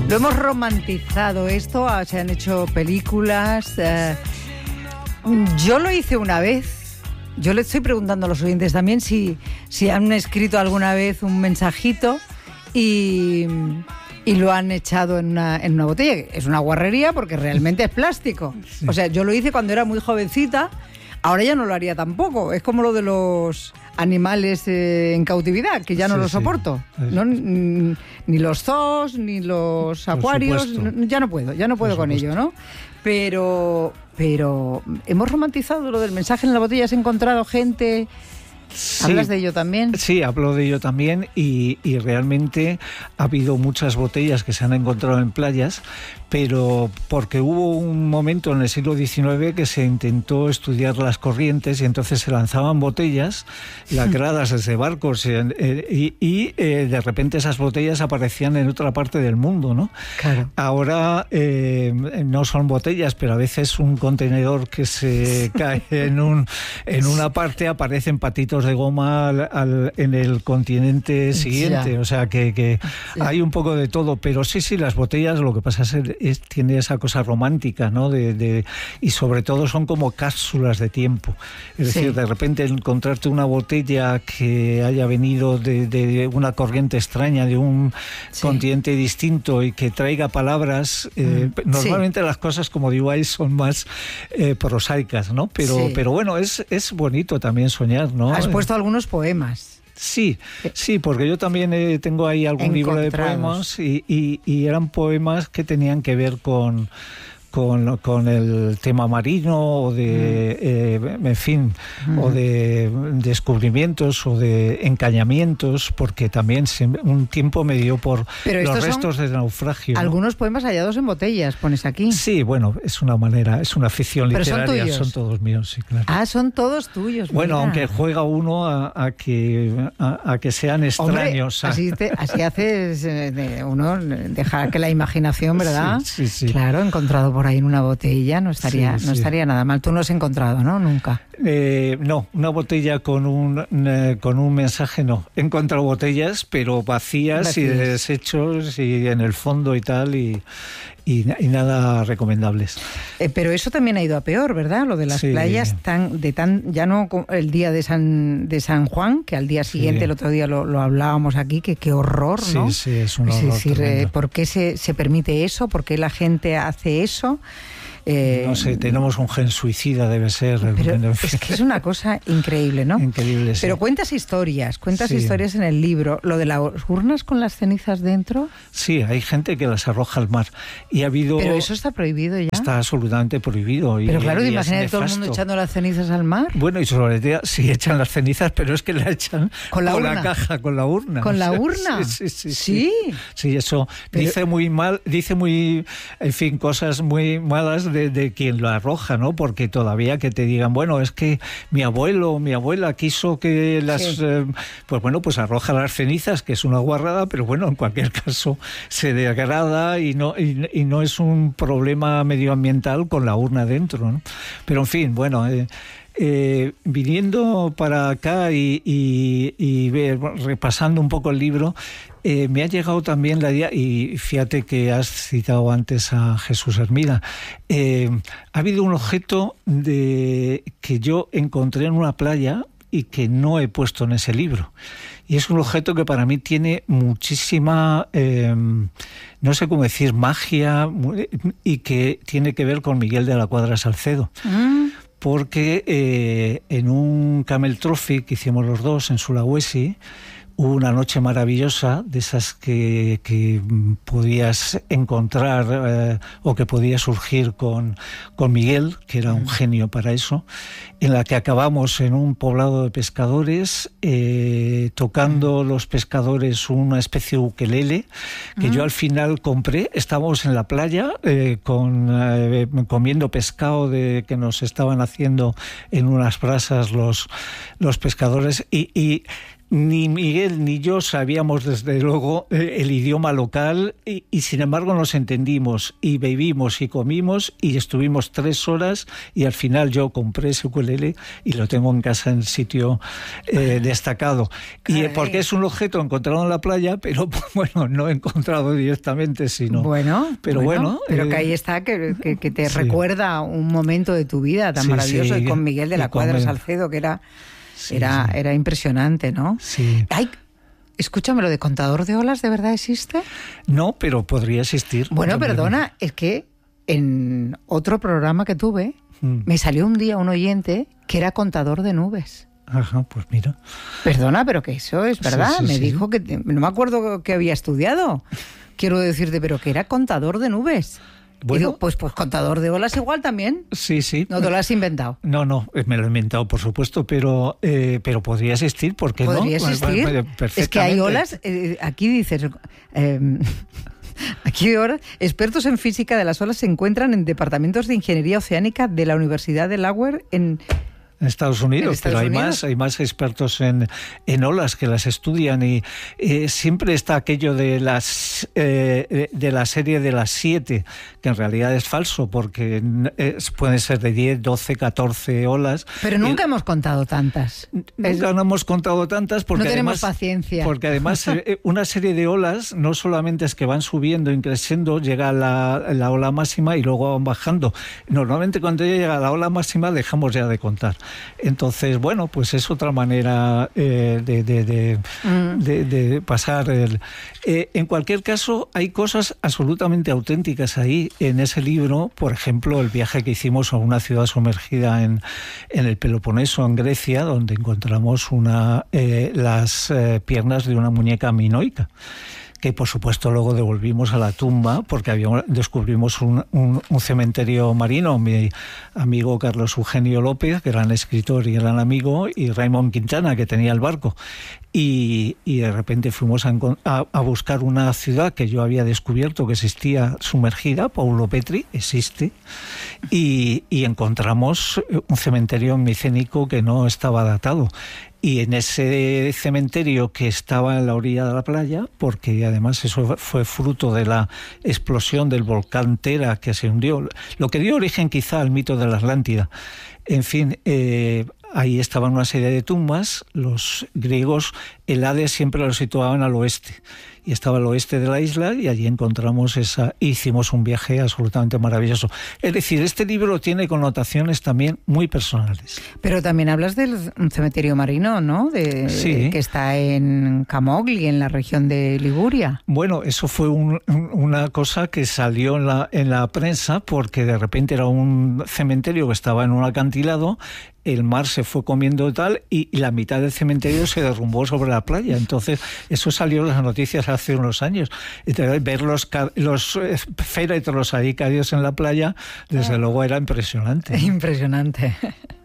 Lo hemos romantizado esto, se han hecho películas. Yo lo hice una vez. Yo le estoy preguntando a los oyentes también si han escrito alguna vez un mensajito y lo han echado en una botella. Es una guarrería porque realmente es plástico. Sí. O sea, yo lo hice cuando era muy jovencita, ahora ya no lo haría tampoco. Es como lo de los animales en cautividad, que ya no lo soporto. ¿No? Ni los zoos, ni los acuarios, ya no puedo con ello, ¿no? Pero hemos romantizado lo del mensaje en la botella. ¿Has encontrado gente? Sí, ¿hablas de ello también? Sí, hablo de ello también y realmente ha habido muchas botellas que se han encontrado en playas, pero porque hubo un momento en el siglo XIX que se intentó estudiar las corrientes y entonces se lanzaban botellas lacradas desde barcos y de repente esas botellas aparecían en otra parte del mundo, ¿no? Claro. Ahora no son botellas, pero a veces un contenedor que se cae en una parte aparecen patitos de goma en el continente siguiente. Ya. O sea que hay un poco de todo, pero sí, las botellas, lo que pasa tiene esa cosa romántica, ¿no? Y sobre todo son como cápsulas de tiempo. Es decir, de repente encontrarte una botella que haya venido de una corriente extraña, de un continente distinto y que traiga palabras. Normalmente las cosas, como digo ahí, son más prosaicas, ¿no? Pero bueno, es bonito también soñar, ¿no? Has puesto algunos poemas. Sí, porque yo también tengo ahí algún libro de poemas y eran poemas que tenían que ver con el tema marino o de, en fin, o de descubrimientos o de encañamientos, porque también un tiempo me dio por los restos de naufragio. Algunos poemas hallados en botellas, pones aquí. Sí, bueno, es una manera, es una ficción literaria. Son todos míos, sí, claro. Ah, son todos tuyos. Bueno, mira. Aunque juega uno a que sean extraños. Hombre, así haces uno dejar que la imaginación, ¿verdad? Sí. Claro, encontrado por ahí en una botella, no estaría nada mal. Tú no has encontrado, ¿no? Nunca. No, una botella con un mensaje no. He encontrado botellas, pero vacías y de desechos y en el fondo y tal, y nada recomendables. Pero eso también ha ido a peor, ¿verdad? Lo de las playas ya no el día de San Juan, que al día siguiente, el otro día lo hablábamos aquí, que qué horror, ¿no? Sí, es un horror. Es decir, ¿por qué se permite eso? ¿Por qué la gente hace eso? No sé, tenemos un gen suicida, debe ser. Pero es que es una cosa increíble, ¿no? Increíble, sí. Pero cuentas historias en el libro. ¿Lo de las urnas con las cenizas dentro? Sí, hay gente que las arroja al mar. Y ha habido... Pero eso está prohibido ya. Está absolutamente prohibido. Pero claro, imagínate todo el mundo echando las cenizas al mar. Bueno, y sobre todo, sí echan las cenizas, pero es que la echan con la caja, con la urna. ¿Con la urna? Sí. Sí, eso dice muy, en fin, cosas muy malas de quien lo arroja, ¿no? Porque todavía que te digan, bueno, es que mi abuelo o mi abuela quiso que las... pues arroja las cenizas, que es una guarrada, pero bueno, en cualquier caso se degrada y no es un problema medioambiental con la urna dentro, ¿no? Pero en fin, bueno... viniendo para acá y repasando un poco el libro, me ha llegado también la idea, y fíjate que has citado antes a Jesús Hermida, ha habido un objeto que yo encontré en una playa y que no he puesto en ese libro. Y es un objeto que para mí tiene muchísima, no sé cómo decir, magia, y que tiene que ver con Miguel de la Cuadra Salcedo. Porque en un Camel Trophy que hicimos los dos en Sulawesi, hubo una noche maravillosa, de esas que podías encontrar o que podía surgir con Miguel, que era un genio para eso, en la que acabamos en un poblado de pescadores, tocando los pescadores una especie de ukelele, que yo al final compré. Estábamos en la playa comiendo pescado que nos estaban haciendo en unas brasas los pescadores, y Ni Miguel ni yo sabíamos desde luego el idioma local y sin embargo nos entendimos y bebimos y comimos y estuvimos 3 horas y al final yo compré ese ukelele y lo tengo en casa en sitio destacado. Y porque es un objeto encontrado en la playa, pero bueno, no he encontrado directamente, sino... Pero que ahí está, que te recuerda un momento de tu vida tan maravilloso con Miguel de la Cuadra Salcedo, que era... Era impresionante, ¿no? Sí. Ay, escúchame, ¿lo de contador de olas de verdad existe? No, pero podría existir. Bueno, perdona, es que en otro programa que tuve me salió un día un oyente que era contador de nubes. Ajá, pues mira. Perdona, pero que eso es verdad. Sí, me dijo que... No me acuerdo que había estudiado. Quiero decirte, pero que era contador de nubes. Bueno, y digo, pues contador de olas igual también. Sí. ¿No te lo has inventado? No, me lo he inventado, por supuesto, pero podría existir, ¿por qué no? Podría existir. Perfectamente. Es que hay olas, aquí dices... Aquí ahora, expertos en física de las olas se encuentran en departamentos de ingeniería oceánica de la Universidad de Delaware en Estados Unidos, pero hay más expertos en olas que las estudian y siempre está aquello de la serie de las 7, que en realidad es falso porque pueden ser de 10, 12, 14 olas. Pero nunca hemos contado tantas. Nunca no hemos contado tantas porque no tenemos además, paciencia. Porque además una serie de olas no solamente es que van subiendo y creciendo, llega la ola máxima y luego van bajando. Normalmente cuando llega a la ola máxima dejamos ya de contar. Entonces, bueno, pues es otra manera de pasar. En cualquier caso, hay cosas absolutamente auténticas ahí en ese libro. Por ejemplo, el viaje que hicimos a una ciudad sumergida en el Peloponeso, en Grecia, donde encontramos las piernas de una muñeca minoica, que por supuesto luego devolvimos a la tumba porque descubrimos un cementerio marino. Mi amigo Carlos Eugenio López, gran escritor y gran amigo, y Raymond Quintana, que tenía el barco. Y de repente fuimos a buscar una ciudad que yo había descubierto que existía sumergida, Paulo Petri, existe, y encontramos un cementerio micénico que no estaba datado. Y en ese cementerio que estaba en la orilla de la playa, porque además eso fue fruto de la explosión del volcán Tera que se hundió, lo que dio origen quizá al mito de la Atlántida. En fin, ahí estaban una serie de tumbas. Los griegos el Hades siempre lo situaban al oeste, y estaba al oeste de la isla, y allí encontramos hicimos un viaje absolutamente maravilloso. Es decir, este libro tiene connotaciones también muy personales. Pero también hablas del cementerio marino, ¿no? Sí. Que está en Camogli, en la región de Liguria. Bueno, eso fue una cosa que salió en la prensa, porque de repente era un cementerio que estaba en un acantilado, el mar se fue comiendo tal, y la mitad del cementerio se derrumbó sobre la playa. Entonces, eso salió en las noticias hace unos años. Entonces, ver los féretros ahí caídos en la playa, desde luego era impresionante, ¿no? Impresionante.